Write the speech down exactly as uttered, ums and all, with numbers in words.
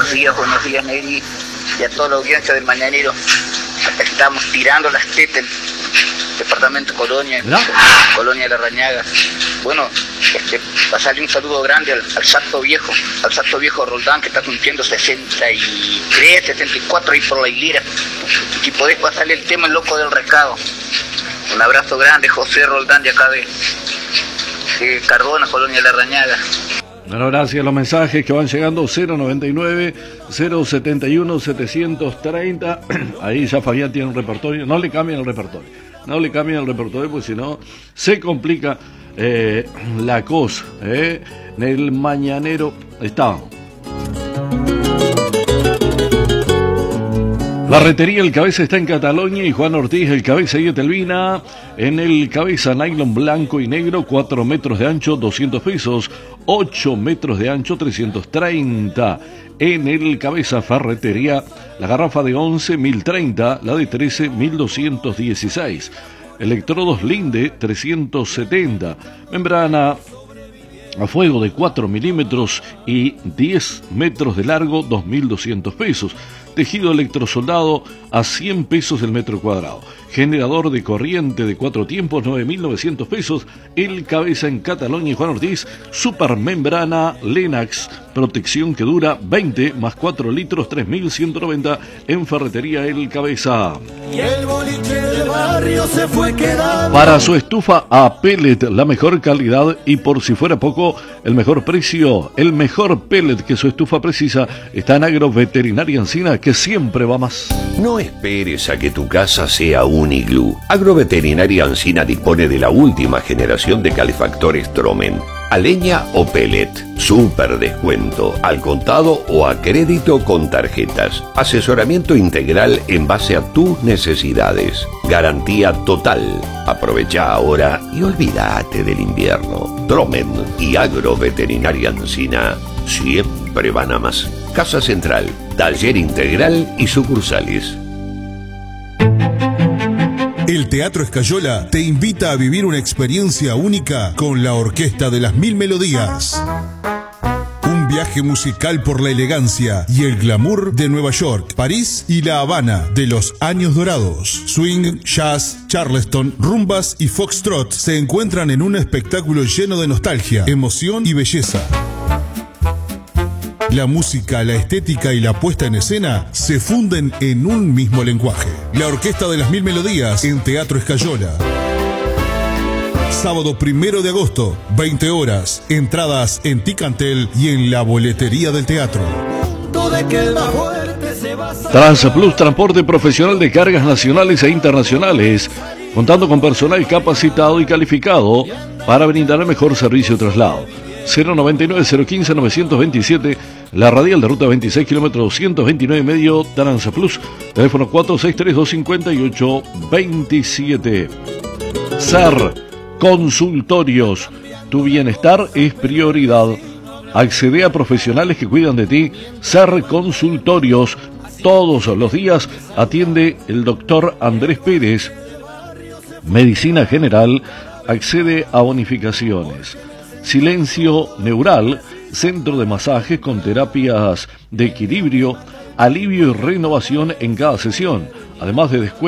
Buenos días, buenos días, Neri, y a toda la audiencia del Mañanero. Acá estamos tirando las tetas, departamento Colonia, ¿no? Colonia de la Rañaga. Bueno, este, pasarle un saludo grande al, al Salto Viejo, al Salto Viejo Roldán, que está cumpliendo sesenta y tres, sesenta y cuatro ahí por la hilera. Si podés pasarle el tema El Loco del Recado. Un abrazo grande, José Roldán, de acá de, de Cardona, Colonia de la Rañaga. Bueno, gracias. Los mensajes que van llegando: cero noventa y nueve, cero setenta y uno, setecientos treinta. Ahí ya Fabián tiene un repertorio. No le cambien el repertorio. No le cambien el repertorio, porque si no se complica eh, la cosa. Eh. En el Mañanero estamos. Ferretería El Cabeza está en Cataluña y Juan Ortiz, El Cabeza y Etelvina. En El Cabeza, nylon blanco y negro, cuatro metros de ancho, doscientos pesos. ocho metros de ancho, trescientos treinta. En El Cabeza Ferretería, la garrafa de once, mil treinta. La de trece, mil doscientos dieciséis. Electrodos Linde, trescientos setenta. Membrana a fuego de cuatro milímetros y diez metros de largo, dos mil doscientos pesos. Tejido electrosoldado a cien pesos el metro cuadrado. Generador de corriente de cuatro tiempos, nueve mil novecientos pesos. El Cabeza en Cataluña y Juan Ortiz. Supermembrana Lenax, protección que dura veinte más cuatro litros, tres mil ciento noventa en Ferretería El Cabeza. Y el boliche del barrio se fue quedando. Para su estufa a pellet, la mejor calidad y, por si fuera poco, el mejor precio. El mejor pellet que su estufa precisa está en Agroveterinaria Encina, que siempre va más. No esperes a que tu casa sea un iglú. Agroveterinaria Encina dispone de la última generación de calefactores Tromen. A leña o pellet. Super descuento, al contado o a crédito con tarjetas. Asesoramiento integral en base a tus necesidades. Garantía total. Aprovecha ahora y olvídate del invierno. Tromen y Agroveterinaria Encina siempre van a más. Casa Central, taller integral y sucursales. El Teatro Escayola te invita a vivir una experiencia única con la Orquesta de las Mil Melodías. Un viaje musical por la elegancia y el glamour de Nueva York, París y La Habana de los años dorados. Swing, jazz, charleston, rumbas y foxtrot se encuentran en un espectáculo lleno de nostalgia, emoción y belleza. La música, la estética y la puesta en escena se funden en un mismo lenguaje. La Orquesta de las Mil Melodías en Teatro Escayola. Sábado primero de agosto, veinte horas. Entradas en Ticantel y en la boletería del teatro. Transplus, transporte profesional de cargas nacionales e internacionales, contando con personal capacitado y calificado para brindar el mejor servicio de traslado. cero noventa y nueve, cero quince, novecientos veintisiete, la radial de ruta veintiséis, kilómetro doscientos veintinueve y medio, Transplus, teléfono cuatro seis tres, dos cinco ocho, dos siete. S E R Consultorios, tu bienestar es prioridad. Accede a profesionales que cuidan de ti. S E R Consultorios, todos los días atiende el doctor Andrés Pérez. Medicina general, accede a bonificaciones. Silencio Neural, centro de masajes con terapias de equilibrio, alivio y renovación en cada sesión, además de descuento